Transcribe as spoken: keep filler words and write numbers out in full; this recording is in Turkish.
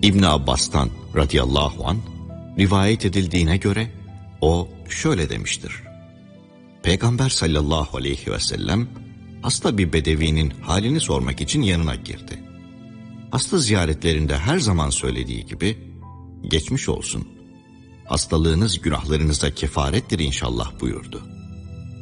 İbn Abbas'tan radıyallahu an rivayet edildiğine göre o şöyle demiştir. Peygamber sallallahu aleyhi ve sellem hasta bir bedevinin halini sormak için yanına girdi. Hasta ziyaretlerinde her zaman söylediği gibi geçmiş olsun, hastalığınız günahlarınıza kefarettir inşallah buyurdu.